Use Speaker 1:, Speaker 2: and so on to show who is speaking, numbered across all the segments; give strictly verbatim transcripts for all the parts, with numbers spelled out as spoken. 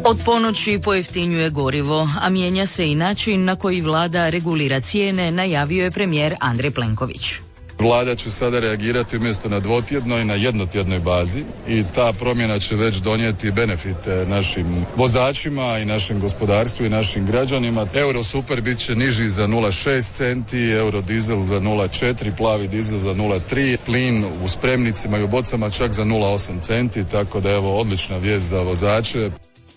Speaker 1: Od ponoći pojeftinjuje gorivo, a mijenja se i način na koji vlada regulira cijene, najavio je premijer Andrej Plenković.
Speaker 2: Vlada će sada reagirati umjesto na dvotjednoj, na jednotjednoj bazi i ta promjena će već donijeti benefite našim vozačima i našem gospodarstvu i našim građanima. Euro super bit će niži za nula zarez šest centi, euro dizel za nula zarez četiri, plavi dizel za nula zarez tri, plin u spremnicima i u bocama čak za nula zarez osam centi, tako da evo odlična vijest za vozače.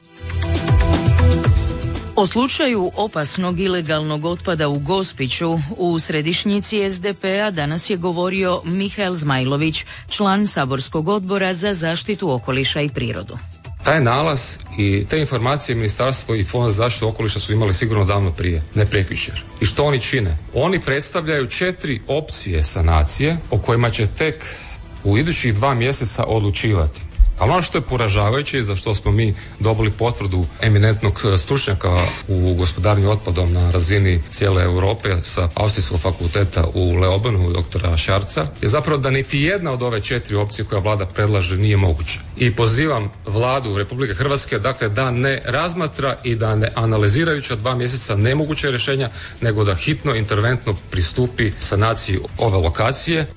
Speaker 1: O slučaju opasnog ilegalnog otpada u Gospiću u središnjici es de pe a danas je govorio Mihael Zmajlović, član saborskog odbora za zaštitu okoliša i prirodu.
Speaker 3: Taj nalaz i te informacije Ministarstvo i Fond za zaštitu okoliša su imali sigurno davno prije, ne prekjučer. I što oni čine? Oni predstavljaju četiri opcije sanacije o kojima će tek u idućih dva mjeseca odlučivati. Ali ono što je poražavajuće i za što smo mi dobili potvrdu eminentnog stručnjaka u gospodarenju otpadom na razini cijele Europe sa Austrijskog fakulteta u Leobanu, doktora Šarca, je zapravo da niti jedna od ove četiri opcije koja vlada predlaže nije moguća. I pozivam vladu Republike Hrvatske dakle da ne razmatra i da ne analizirajući od dva mjeseca nemoguće rješenja, nego da hitno interventno pristupi sanaciji ove lokacije.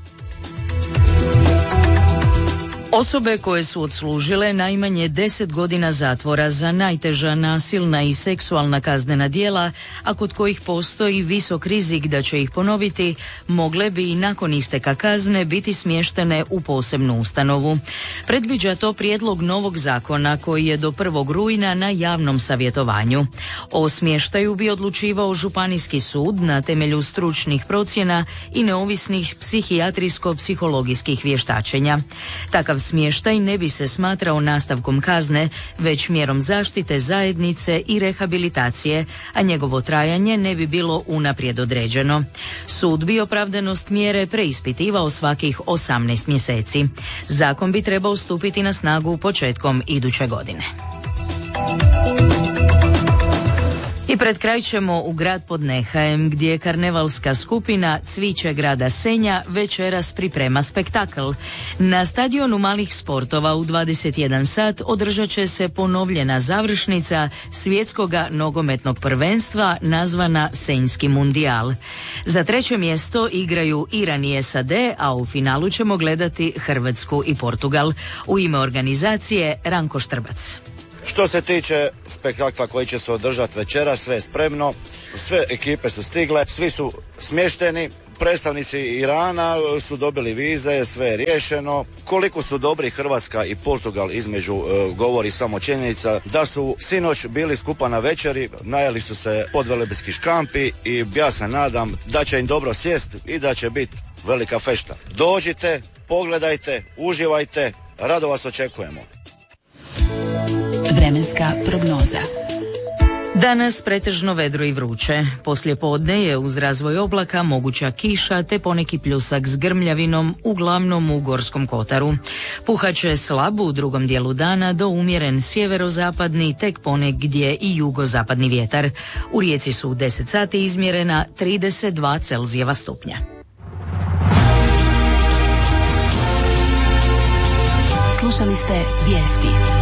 Speaker 1: Osobe koje su odslužile najmanje deset godina zatvora za najteža nasilna i seksualna kaznena djela, a kod kojih postoji visok rizik da će ih ponoviti, mogle bi i nakon isteka kazne biti smještene u posebnu ustanovu. Predviđa to prijedlog novog zakona koji je do prvog rujna na javnom savjetovanju. O smještaju bi odlučivao Županijski sud na temelju stručnih procjena i neovisnih psihijatrijsko-psihologijskih vještačenja. Takav smještaj ne bi se smatrao nastavkom kazne, već mjerom zaštite zajednice i rehabilitacije, a njegovo trajanje ne bi bilo unaprijed određeno. Sud bi opravdanost mjere preispitivao svakih osamnaest mjeseci. Zakon bi trebao stupiti na snagu početkom iduće godine. I pred kraj ćemo u grad pod Nehajem, gdje karnevalska skupina Cviće grada Senja večeras priprema spektakl. Na stadionu malih sportova u dvadeset jedan sat održat će se ponovljena završnica svjetskoga nogometnog prvenstva nazvana Senjski mundijal. Za treće mjesto igraju Iran i es a de, a u finalu ćemo gledati Hrvatsku i Portugal. U ime organizacije Ranko Štrbac.
Speaker 4: Što se tiče spektakla koji će se održati večera, sve je spremno, sve ekipe su stigle, svi su smješteni, predstavnici Irana su dobili vize, sve je riješeno. Koliko su dobri Hrvatska i Portugal između e, govori samo činjenica da su sinoć bili skupa na večeri, najeli su se podvelebitski škampi i ja se nadam da će im dobro sjest i da će biti velika fešta. Dođite, pogledajte, uživajte, rado vas očekujemo.
Speaker 5: Vremenska prognoza.
Speaker 1: Danas pretežno vedro i vruće. Poslije podne je uz razvoj oblaka moguća kiša te poneki pljusak s grmljavinom, uglavnom u Gorskom kotaru. Puhaće slab u drugom dijelu dana do umjeren sjeverozapadni, tek ponegdje i jugozapadni vjetar. U Rijeci su u deset sati izmjerena trideset dva Celzijeva stupnja.
Speaker 5: Slušali ste vijesti.